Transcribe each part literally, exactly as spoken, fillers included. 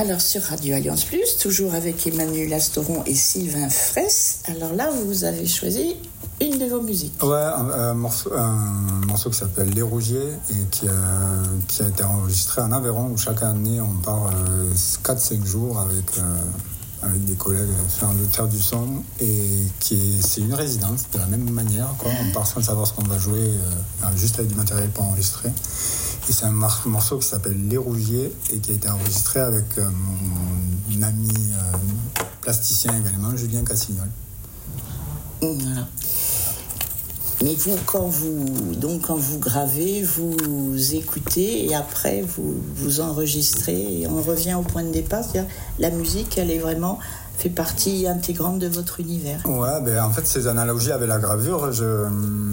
Alors sur Radio Alliance Plus, toujours avec Emmanuel Astoron et Sylvain Fraisse. Alors là, vous avez choisi une de vos musiques. Ouais, un, un, morceau, un morceau qui s'appelle Les Rougiers et qui a, qui a été enregistré en Aveyron, où chaque année on part euh, quatre cinq jours avec, euh, avec des collègues faire, faire du son. Et qui est, c'est une résidence de la même manière, quoi. On part sans savoir ce qu'on va jouer, euh, juste avec du matériel pas enregistré. Et c'est un mar- morceau qui s'appelle Les Rougiers et qui a été enregistré avec euh, mon, mon ami euh, plasticien également, Julien Cassignol. Voilà. Mais vous, quand vous, donc, quand vous gravez, vous écoutez et après vous, vous enregistrez et on revient au point de départ, c'est-à-dire la musique, elle est vraiment fait partie intégrante de votre univers. Ouais, ben en fait ces analogies avec la gravure, je...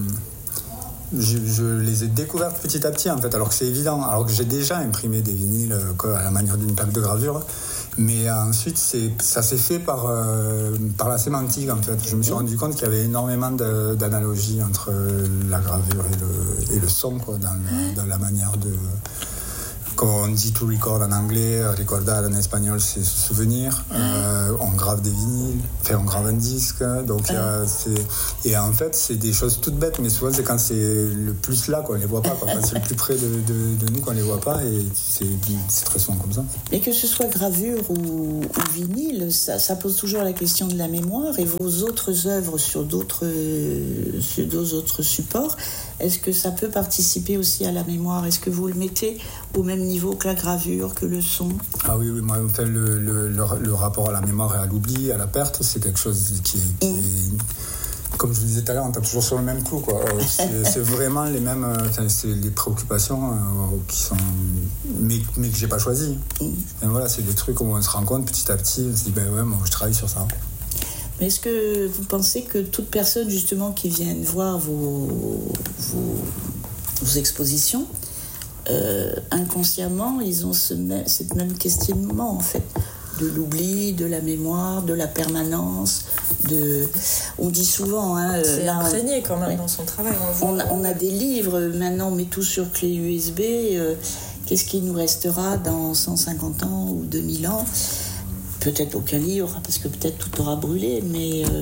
Je, je les ai découvertes petit à petit en fait, alors que c'est évident, alors que j'ai déjà imprimé des vinyles quoi, à la manière d'une plaque de gravure, mais ensuite c'est, ça s'est fait par, euh, par la sémantique en fait. Je me suis rendu compte qu'il y avait énormément de, d'analogies entre la gravure et le, et le son quoi, dans, la, dans la manière de... Quand on dit to record en anglais, recordar en espagnol, c'est se souvenir. Euh, on grave des vinyles, enfin on grave un disque. Donc, euh, c'est, et en fait, c'est des choses toutes bêtes, mais souvent c'est quand c'est le plus là qu'on les voit pas, quoi. Quand c'est le plus près de, de, de nous qu'on les voit pas, et c'est, c'est très souvent comme ça. Mais que ce soit gravure ou, ou vinyle, ça, ça pose toujours la question de la mémoire. Et vos autres œuvres sur d'autres, sur d'autres supports, est-ce que ça peut participer aussi à la mémoire ? Est-ce que vous le mettez au même niveau que la gravure, que le son ? Ah oui, oui, moi, enfin, le, le, le, le rapport à la mémoire et à l'oubli, à la perte, c'est quelque chose qui est... Qui mmh. est comme je vous disais tout à l'heure, on tape toujours sur le même clou, quoi. C'est, c'est vraiment les mêmes... Enfin, c'est les préoccupations euh, qui sont... Mais, mais que j'ai pas choisies. Mmh. Et voilà, c'est des trucs où on se rend compte petit à petit, on se dit, ben ouais, moi, je travaille sur ça. Mais est-ce que vous pensez que toute personne, justement, qui vient voir vos, vos, vos expositions, euh, inconsciemment, ils ont ce même, ce même questionnement, en fait, de l'oubli, de la mémoire, de la permanence, de... On dit souvent... Hein, c'est là, imprégné quand même ouais. dans son travail. On, on, a, on a des livres, maintenant on met tout sur clé U S B. Euh, qu'est-ce qui nous restera dans cent cinquante ans ou deux mille ans ? Peut-être aucun livre, parce que peut-être tout aura brûlé, mais euh,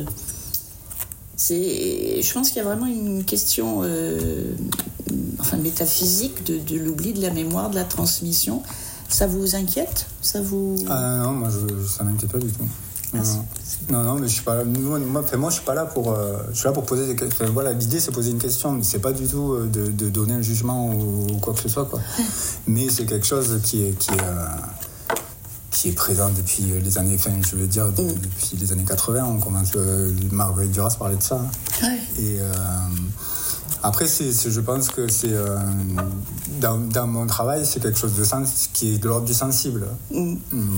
c'est, je pense qu'il y a vraiment une question euh, enfin, métaphysique de, de l'oubli, de la mémoire, de la transmission. Ça vous inquiète ? Ça vous... Ah non, moi, je, ça ne m'inquiète pas du tout. Ah, non, non, non, mais je suis pas là. Moi, moi, moi, je suis pas là pour. Euh, je suis là pour poser des questions. Enfin, voilà, l'idée, c'est poser une question. Mais c'est pas du tout de, de donner un jugement ou, ou quoi que ce soit, quoi. Mais c'est quelque chose qui est, qui est, euh, qui est présent depuis les années. Enfin, je veux dire, de, mm. depuis les années quatre-vingts. On commence. Euh, Marguerite Duras parlait de ça. Ouais. Et euh, après, c'est, c'est, je pense que c'est euh, dans, dans mon travail, c'est quelque chose de sens, qui est de l'ordre du sensible, mm.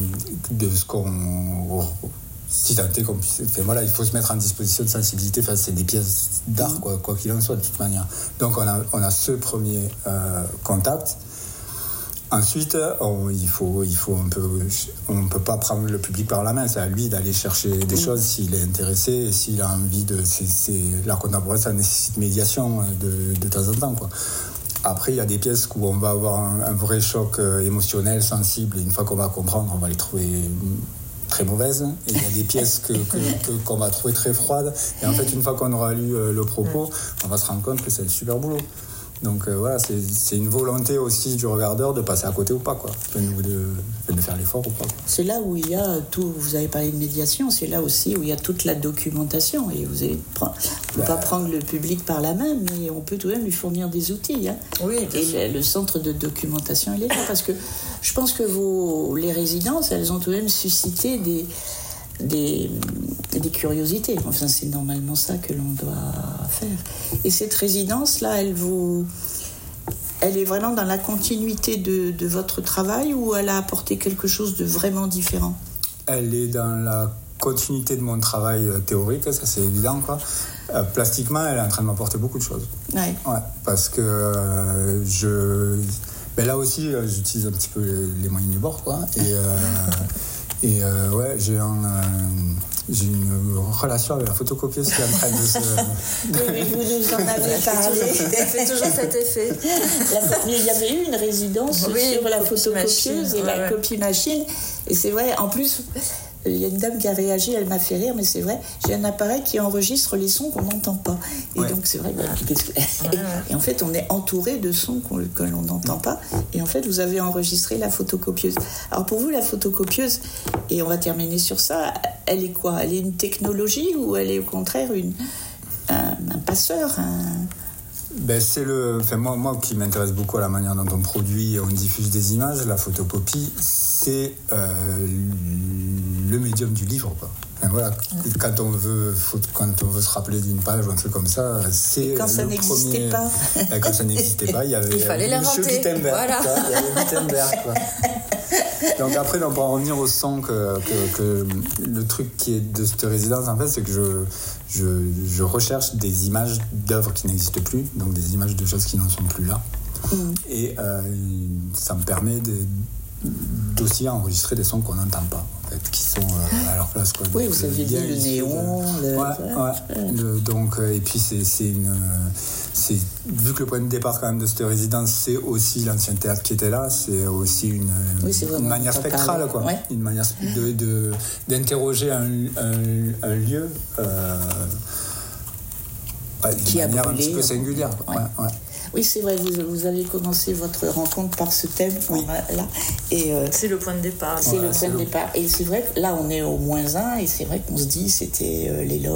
de ce qu'on. Si tant est qu'on puisse. Enfin, voilà, il faut se mettre en disposition de sensibilité. Enfin, c'est des pièces d'art, quoi, quoi qu'il en soit, de toute manière. Donc, on a, on a ce premier euh, contact. Ensuite, on, il faut, il faut un peu, on ne peut pas prendre le public par la main. C'est à lui d'aller chercher des mmh. choses s'il est intéressé et s'il a envie de. C'est, c'est, l'art contemporain, ça nécessite médiation de, de temps en temps, quoi. Après, il y a des pièces où on va avoir un, un vrai choc émotionnel, sensible. Et une fois qu'on va comprendre, on va les trouver très mauvaises. Et il y a des pièces que, que, que, qu'on va trouver très froides. Et en fait, une fois qu'on aura lu le propos, on va se rendre compte que c'est un super boulot. Donc euh, voilà, c'est, c'est une volonté aussi du regardeur de passer à côté ou pas, quoi. De, de, de faire l'effort ou pas, quoi. C'est là où il y a tout, vous avez parlé de médiation, c'est là aussi où il y a toute la documentation. Et vous avez, on ne peut bah, pas prendre le public par la main, mais on peut tout de même lui fournir des outils. Hein. Oui, et le, le centre de documentation, il est là. Parce que je pense que vos, les résidences, elles ont tout de même suscité des... Des, des curiosités. Enfin, c'est normalement ça que l'on doit faire. Et cette résidence-là, elle vous... Elle est vraiment dans la continuité de, de votre travail ou elle a apporté quelque chose de vraiment différent ? Elle est dans la continuité de mon travail théorique, ça c'est évident, quoi. Euh, plastiquement, elle est en train de m'apporter beaucoup de choses. Ouais. Ouais, parce que euh, je... Ben là aussi, j'utilise un petit peu les, les moyens du bord, quoi. Et... Euh, Et euh, ouais, j'ai, un, euh, j'ai une relation avec la photocopieuse qui est en train de se... Oui, vous nous en avez parlé. C'est toujours cet effet. La, il y avait eu une résidence oui, sur la photocopieuse et ouais, la ouais. copie machine. Et c'est vrai, en plus, il y a une dame qui a réagi, elle m'a fait rire, mais c'est vrai, j'ai un appareil qui enregistre les sons qu'on n'entend pas. Et ouais. donc c'est vrai, bah, ouais. et, et en fait, on est entouré de sons qu'on, que l'on n'entend pas. Et en fait, vous avez enregistré la photocopieuse. Alors pour vous, la photocopieuse, et on va terminer sur ça, elle est quoi? Elle est une technologie ou elle est au contraire une, un, un passeur un... Ben c'est le, enfin moi, moi qui m'intéresse beaucoup à la manière dont on produit et on diffuse des images, la photocopie, c'est euh, le médium du livre, quoi. Enfin, voilà, quand on veut, quand on veut se rappeler d'une page ou un truc comme ça, c'est et quand le ça n'existait premier... pas. Ben, quand ça n'existait pas, il y avait il fallait Monsieur Gutenberg. Voilà. Quoi, il y avait Gutenberg, quoi. Donc après, on pourra en revenir au son que, que, que le truc qui est de cette résidence, en fait, c'est que je, je, je recherche des images d'œuvres qui n'existent plus, donc des images de choses qui n'en sont plus là. Mm. Et euh, ça me permet de, d'aussi enregistrer des sons qu'on n'entend pas, en fait, qui sont euh, à leur place, quoi. Oui, donc, vous aviez dit le néon. Le... Ouais, ouais. Le, donc, euh, et puis, c'est, c'est une... C'est, vu que le point de départ quand même de cette résidence, c'est aussi l'ancien théâtre qui était là, c'est aussi une, oui, c'est une manière spectrale, quoi. Ouais. Une manière de, de, d'interroger un, un, un lieu euh, ouais, qui d'une manière brûlé, un petit peu singulière. Ouais. Ouais, ouais. Oui, c'est vrai, vous, vous avez commencé votre rencontre par ce thème. Oui. Là, et, euh, c'est le point de départ. C'est ouais, le point c'est de le... départ. Et c'est vrai que là, on est au moins un, et c'est vrai qu'on se dit c'était euh, l'éloge